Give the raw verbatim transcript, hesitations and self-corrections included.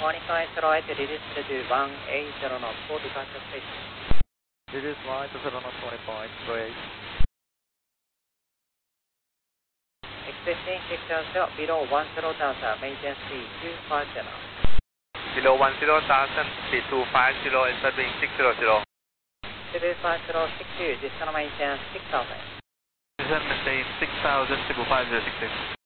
Monica Electro eight, release to one eighty knots for departure station. Release one eighty knots, Monica Electro eight. Expecting sector below one zero thousand, maintain speed two five zero. Below one zero thousand, speed two five zero, expecting six zero zero. two five zero six two, descend maintain six thousand. Descend maintain six thousand, two five zero six two.